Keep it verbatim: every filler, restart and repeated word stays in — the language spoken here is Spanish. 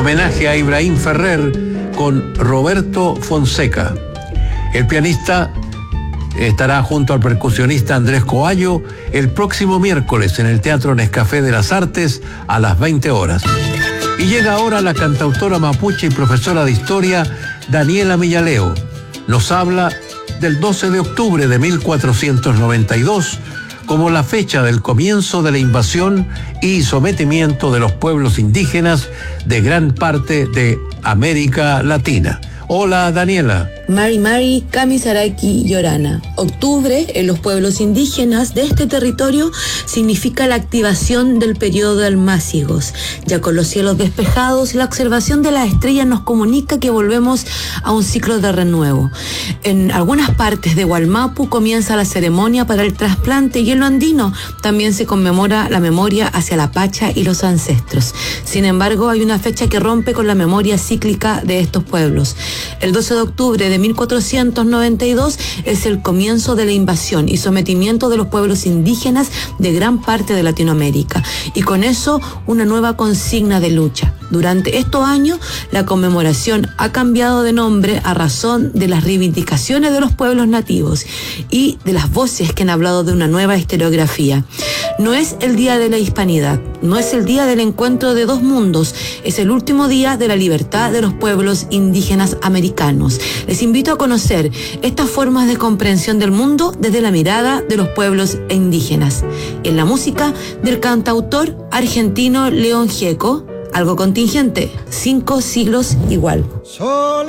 Homenaje a Ibrahim Ferrer con Roberto Fonseca. El pianista estará junto al percusionista Andrés Coallo el próximo miércoles en el Teatro Nescafé de las Artes a las veinte horas. Y llega ahora la cantautora mapuche y profesora de historia Daniela Millaleo. Nos habla del doce de octubre de mil cuatrocientos noventa y dos como la fecha del comienzo de la invasión y sometimiento de los pueblos indígenas de gran parte de América Latina. Hola, Daniela. Mari Mari, Kamisaraki, Yorana. Octubre, en los pueblos indígenas de este territorio, significa la activación del periodo de almácigos. Ya con los cielos despejados, la observación de las estrellas nos comunica que volvemos a un ciclo de renuevo. En algunas partes de Gualmapu comienza la ceremonia para el trasplante y en lo andino también se conmemora la memoria hacia la Pacha y los ancestros. Sin embargo, hay una fecha que rompe con la memoria cíclica de estos pueblos. El doce de octubre de mil cuatrocientos noventa y dos es el comienzo de la invasión y sometimiento de los pueblos indígenas de gran parte de Latinoamérica, y con eso una nueva consigna de lucha. Durante estos años, la conmemoración ha cambiado de nombre a razón de las reivindicaciones de los pueblos nativos y de las voces que han hablado de una nueva historiografía. No es el día de la hispanidad, no es el día del encuentro de dos mundos, es el último día de la libertad de los pueblos indígenas americanos. Les invito a conocer estas formas de comprensión del mundo desde la mirada de los pueblos indígenas. En la música del cantautor argentino León Gieco, algo contingente, cinco siglos igual.